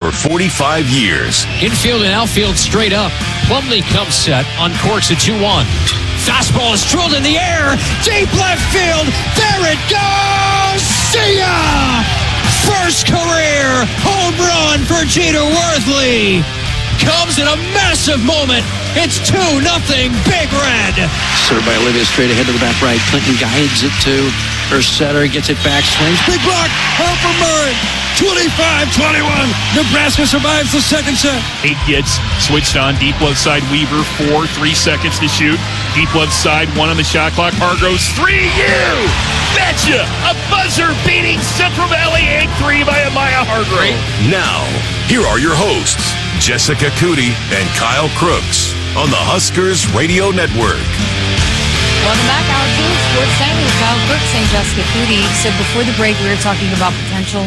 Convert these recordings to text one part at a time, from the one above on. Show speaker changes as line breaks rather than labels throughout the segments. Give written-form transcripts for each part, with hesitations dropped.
for 45 years.
Infield and outfield straight up. Plumlee comes set on course at 2-1. Fastball is drilled in the air. Deep left field. There it goes. See ya! First career home run for Jeter Worthley. Comes in a massive moment. It's 2-0 Big Red.
Served by Olivia straight ahead to the back right. Clinton guides it to her setter. Gets it back. Swings. Big block. Harper Murray. 25-21. Nebraska survives the second set.
8 gets switched on. Deep left side. Weaver 4. 3 seconds to shoot. Deep left side. 1 on the shot clock. Hargroves 3. You betcha! A buzzer-beating Central Valley 8-3 by Amaya Hargrove.
Now, here are your hosts, Jessica Cootie and Kyle Crooks on the Huskers Radio Network.
Welcome back, Hour 2 Sports Center with Kyle Crooks and Jessica Cootie. So before the break, we were talking about potential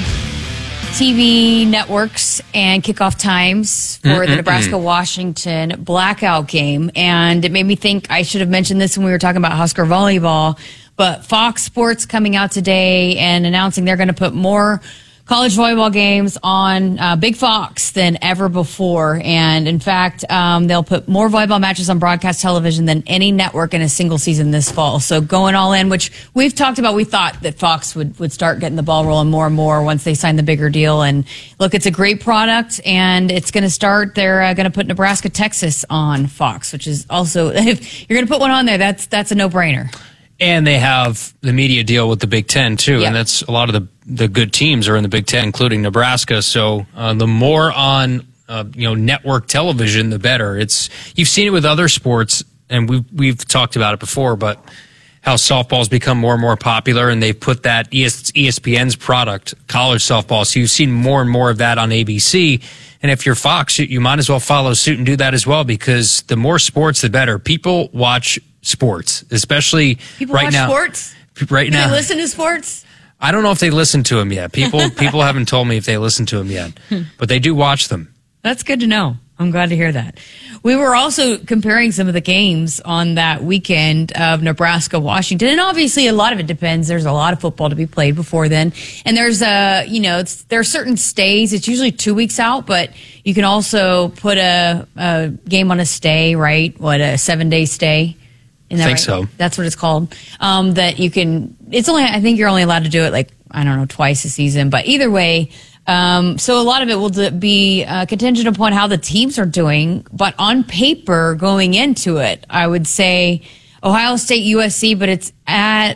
TV networks and kickoff times for the Nebraska-Washington blackout game. And it made me think I should have mentioned this when we were talking about Husker volleyball. But Fox Sports coming out today and announcing they're going to put more college volleyball games on Big Fox than ever before. And in fact, they'll put more volleyball matches on broadcast television than any network in a single season this fall. So going all in, which we've talked about, we thought that Fox would start getting the ball rolling more and more once they sign the bigger deal. And look, it's a great product, and it's going to start. They're going to put Nebraska, Texas on Fox, which is also, if you're going to put one on there, that's a no-brainer.
And they have the media deal with the Big Ten, too.
Yep.
And that's a lot of the good teams are in the Big Ten, including Nebraska. So the more on network television, the better. You've seen it with other sports, and we've talked about it before, but how softball's become more and more popular, and they've put that ESPN's product, college softball. So you've seen more and more of that on ABC. And if you're Fox, you might as well follow suit and do that as well, because the more sports, the better. People watch sports, especially
People
right
watch
now.
Sports?
Right
Do
now,
they listen to sports?
I don't know if they listen to them yet. People haven't told me if they listen to them yet, but they do watch them.
That's good to know. I'm glad to hear that. We were also comparing some of the games on that weekend of Nebraska-Washington, and obviously a lot of it depends. There's a lot of football to be played before then, and there's there are certain stays. It's usually 2 weeks out, but you can also put a game on a stay, right? What, a 7-day stay?
I think so.
That's what it's called. That you can. I think you're only allowed to do it twice a season. But either way, so a lot of it will be contingent upon how the teams are doing. But on paper, going into it, I would say Ohio State USC, but it's at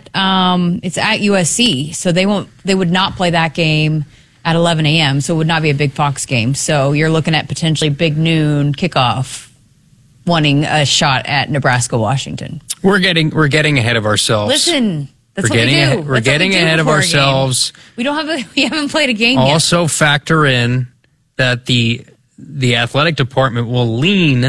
USC, so they would not play that game at 11 a.m. So it would not be a Big Fox game. So you're looking at potentially big noon kickoff, wanting a shot at Nebraska-Washington.
We're getting ahead of ourselves.
Listen, that's what we do.
We're getting ahead of ourselves.
We haven't played a game yet.
Also factor in that the athletic department will lean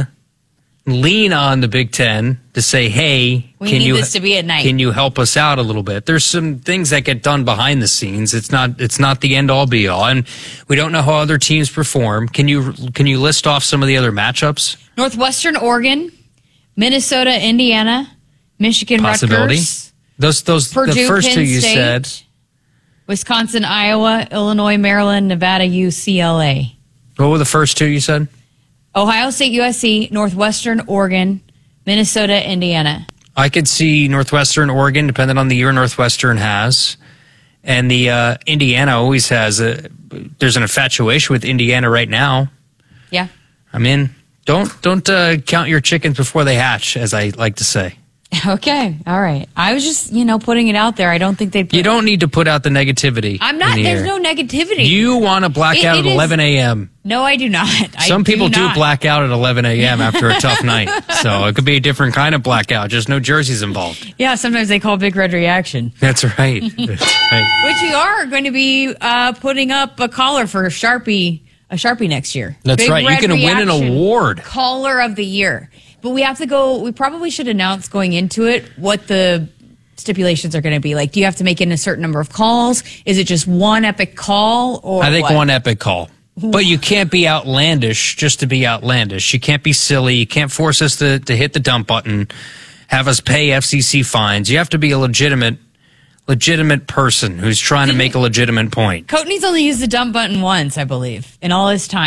on the Big Ten to say, hey,
we need this to be at night.
Can you help us out a little bit? There's some things that get done behind the scenes. It's not the end all be all, and we don't know how other teams perform. Can you list off some of the other matchups?
Northwestern Oregon, Minnesota, Indiana, Michigan, Rutgers, Purdue,
the first
Penn
two you
State,
said.
Wisconsin, Iowa, Illinois, Maryland, Nevada, UCLA.
What were the first two you said?
Ohio State, USC, Northwestern, Oregon, Minnesota, Indiana.
I could see Northwestern, Oregon, depending on the year Northwestern has. And the Indiana always has there's an infatuation with Indiana right now.
Yeah.
I mean, don't count your chickens before they hatch, as I like to say.
Okay. All right. I was just, putting it out there. I don't think they'd
You don't need to put out the negativity.
I'm not. There's no negativity.
You want to black out at 11 a.m.
No, I do not.
Some people do black out at 11 a.m. after a tough night. So it could be a different kind of blackout, just no jerseys involved.
Yeah, sometimes they call Big Red Reaction.
That's right. That's right.
Which we are going to be putting up a collar for a Sharpie next year.
That's
Big
right. You
Red
can win an
Reaction
award.
Caller of the Year. But we have to go, we probably should announce going into it what the stipulations are going to be. Like, do you have to make in a certain number of calls? Is it just one epic call? Or
I think
what?
one epic call. But you can't be outlandish just to be outlandish. You can't be silly. You can't force us to hit the dump button, have us pay FCC fines. You have to be a legitimate person who's trying to make a legitimate point.
Coatney's only used the dump button once, I believe, in all his time.